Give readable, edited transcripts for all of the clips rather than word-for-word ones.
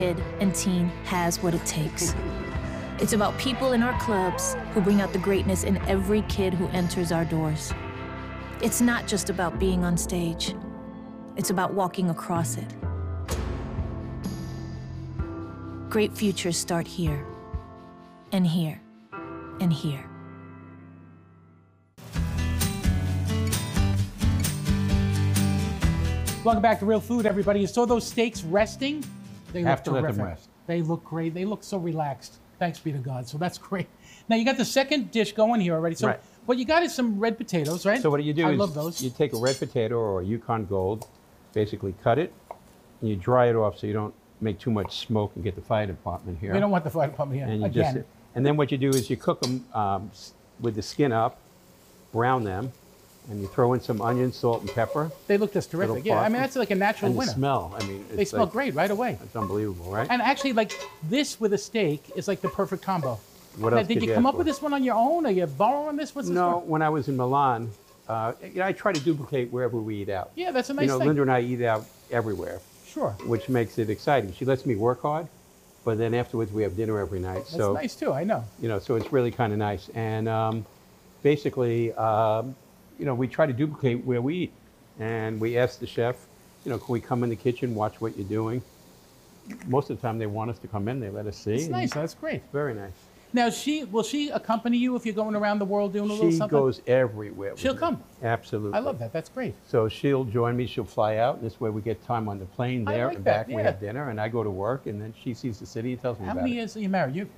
kid and teen has what it takes. It's about people in our clubs who bring out the greatness in every kid who enters our doors. It's not just about being on stage. It's about walking across it. Great futures start here, and here, and here. Welcome back to Real Food, everybody. You saw those steaks resting? They look Have to let them terrific. rest. They look great. They look so relaxed. Thanks be to God. So that's great. Now you got the second dish going here already. So Right. what you got is some red potatoes, right? So what you do I is love those. you take a red potato or a Yukon Gold, basically cut it, and you dry it off so you don't make too much smoke and get the fire department here. We don't want the fire department here. And you Again. and then what you do is you cook them with the skin up, brown them, and you throw in some onion, salt, and pepper. They look just terrific. Little Yeah, I mean, parsley. that's like a natural And the winner. smell, I mean, They it's smell like, great right away. It's unbelievable, right? And actually, like this with a steak is like the perfect combo. What Now, else did could you come ask up with for? this one on your own, or you borrowing this? What's this No, for? when I was in Milan, I try to duplicate wherever we eat out. Yeah, that's a nice You know, thing. Linda and I eat out everywhere, Sure. which makes it exciting. She lets me work hard, but then afterwards we have dinner every night. That's So nice too, I know. you know, so it's really kind of nice. And basically, you know, we try to duplicate where we eat, and we ask the chef, you know, can we come in the kitchen, watch what you're doing? Most of the time, they want us to come in. They let us see. It's and nice. That's great. Very nice. Now, will she accompany you if you're going around the world doing a little She something? goes everywhere. with She'll me. come. Absolutely. I love that. That's great. So she'll join me. She'll fly out. And this way, we get time on the plane I there like and that, back. We yeah. have dinner, and I go to work, and then she sees the city and tells me How about many it. years are you married? You,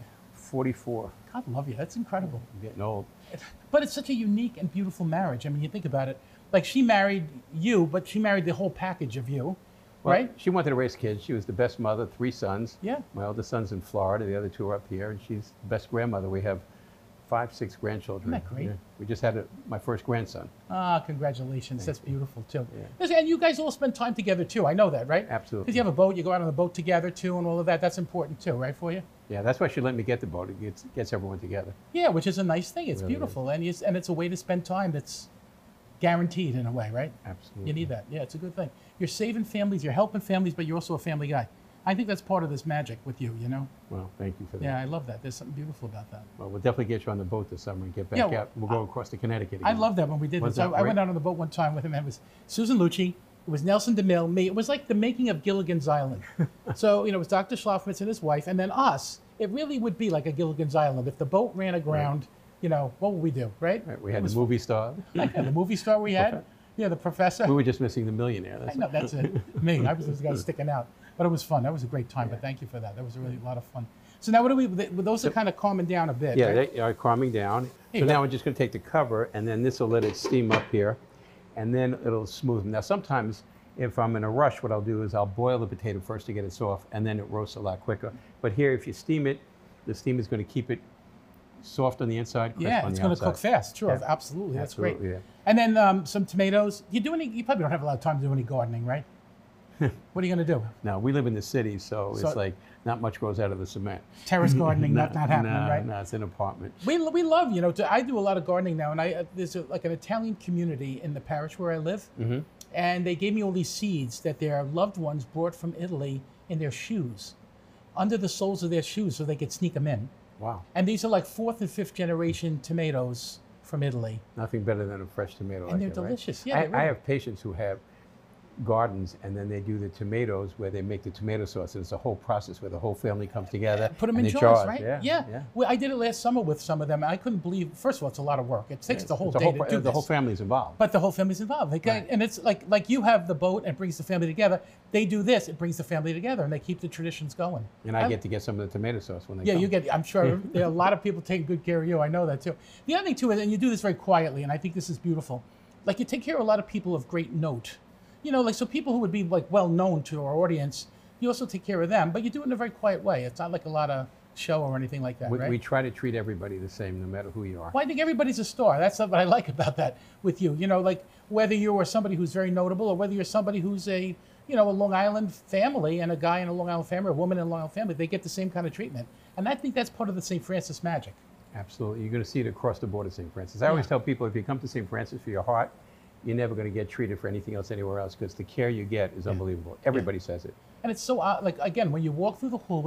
44. God love you. That's incredible. I'm getting old. But it's such a unique and beautiful marriage. I mean, you think about it. Like she married you, but she married the whole package of you, Well, right? She wanted to raise kids. She was the best mother, 3 sons. Yeah. My eldest son's in Florida. The other 2 are up here. And she's the best grandmother. We have 5, 6 grandchildren. Isn't that great? Yeah. We just had my first grandson. Ah, congratulations. That's beautiful too. Yeah. Listen, and you guys all spend time together too. I know that, right? Absolutely. Because you have a boat, you go out on the boat together too, and all of that. That's important too, right, for you? Yeah, that's why she let me get the boat. It gets everyone together. Yeah, which is a nice thing. It's Really beautiful, and it's a way to spend time that's guaranteed in a way, right? Absolutely. You need that. Yeah, it's a good thing. You're saving families, you're helping families, but you're also a family guy. I think that's part of this magic with you, you know? Well, thank you for that. Yeah, I love that. There's something beautiful about that. Well, we'll definitely get you on the boat this summer and get back Yeah, well, out. We'll go across to Connecticut again. I love that when we did Was this. that I went right? out on the boat one time with him, and it was Susan Lucci, it was Nelson DeMille, me. It was like the making of Gilligan's Island. So, you know, it was Dr. Schlafmitz and his wife, and then us. It really would be like a Gilligan's Island. If the boat ran aground, you know, what would we do, right? Right, we It had was the movie star. like the movie star we had. Yeah, the professor. We were just missing the millionaire. I That's know, that's it. Me, I was the guy sticking out. But it was fun. That was a great time. But thank you for that. That was a really lot of fun. So now what do we, those are kind of calming down a bit, Yeah, right? they are calming down. Hey, So but- now we're just going to take the cover, and then this will let it steam up here, and then it'll smooth them. Now, sometimes if I'm in a rush, what I'll do is I'll boil the potato first to get it soft, and then it roasts a lot quicker. But here, if you steam it, the steam is going to keep it soft on the inside, crisp Yeah, on it's the going to cook outside. fast. Sure, Yeah. absolutely. That's great. Absolutely, yeah. And then some tomatoes. You probably don't have a lot of time to do any gardening, right? What are you going to do? Now, we live in the city, so So- it's like not much grows out of the cement. Terrace gardening, not happening, no, right? No, it's an apartment. We love, you know, I do a lot of gardening now, and there's like an Italian community in the parish where I live, and they gave me all these seeds that their loved ones brought from Italy in their shoes, under the soles of their shoes so they could sneak them in. Wow. And these are like 4th and 5th generation tomatoes from Italy. Nothing better than a fresh tomato. And they're that, right? delicious. Yeah, I, they really- I have patients who have gardens, and then they do the tomatoes where they make the tomato sauce. It's a whole process where the whole family comes together. Put them and in they jars, jar it. right? Yeah. Well, I did it last summer with some of them. And I couldn't believe. First of all, it's a lot of work. It takes the whole It's a day to do the whole this. family's involved. But the whole family's involved. Right. And it's like you have the boat and it brings the family together. They do this, it brings the family together, and they keep the traditions going. And I get to get some of the tomato sauce when they Yeah, come. you get. I'm sure there are a lot of people taking good care of you. I know that too. The other thing too is, and you do this very quietly, and I think this is beautiful. Like you take care of a lot of people of great note. You know, like so people who would be like well known to our audience, you also take care of them, but you do it in a very quiet way. It's not like a lot of show or anything like that, right? We try to treat everybody the same, no matter who you are. Well, I think everybody's a star. That's what I like about that with you. You know, like whether you are somebody who's very notable or whether you're somebody who's a Long Island family and a guy in a Long Island family or a woman in a Long Island family, they get the same kind of treatment. And I think that's part of the St. Francis magic. Absolutely. You're going to see it across the board at St. Francis. I always tell people if you come to St. Francis for your heart you're never going to get treated for anything else anywhere else because the care you get is unbelievable. Everybody says it. And it's so, like, again, when you walk through the hall,